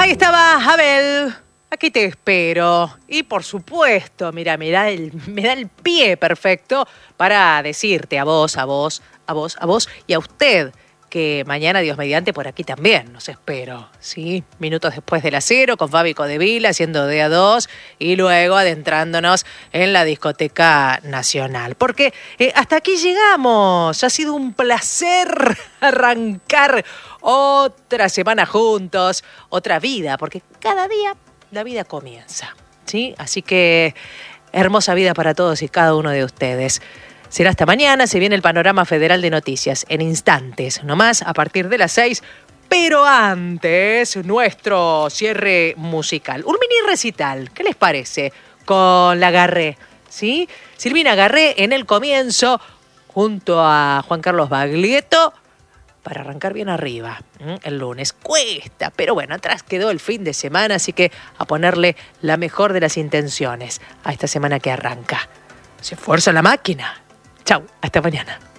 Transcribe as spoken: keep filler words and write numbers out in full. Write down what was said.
Ahí estaba Abel. Aquí te espero. Y por supuesto, mira, me da el, me da el pie perfecto para decirte a vos, a vos, a vos, a vos y a usted que mañana, Dios mediante, por aquí también nos espero, ¿sí? Minutos después de las cero, con Fabi Codevila haciendo de a dos y luego adentrándonos en la Discoteca Nacional. Porque eh, hasta aquí llegamos. Ha sido un placer arrancar otra semana juntos, otra vida, porque cada día la vida comienza, ¿sí? Así que hermosa vida para todos y cada uno de ustedes. Será hasta mañana, se viene el Panorama Federal de Noticias, en instantes, nomás a partir de las seis, pero antes, nuestro cierre musical. Un mini recital, ¿qué les parece? Con la Garré, ¿sí? Silvina Garré en el comienzo, junto a Juan Carlos Baglietto, para arrancar bien arriba, ¿eh? El lunes. Cuesta, pero bueno, atrás quedó el fin de semana, así que a ponerle la mejor de las intenciones a esta semana que arranca. Se esfuerza la máquina. Chau, hasta mañana.